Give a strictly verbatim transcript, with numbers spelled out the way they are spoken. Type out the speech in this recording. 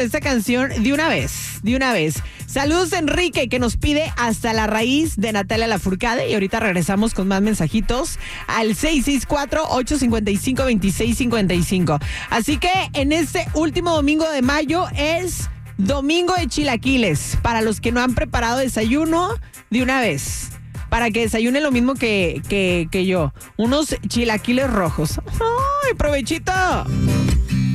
esta canción de una vez, de una vez. Saludos Enrique, que nos pide Hasta la Raíz de Natalia Lafourcade. Y ahorita regresamos con más mensajitos al seis seis cuatro, ocho cinco cinco, dos seis cinco cinco. Así que en este último domingo de mayo es domingo de chilaquiles. Para los que no han preparado desayuno, de una vez. Para que desayune lo mismo que, que, que yo. Unos chilaquiles rojos. ¡Ay, provechito!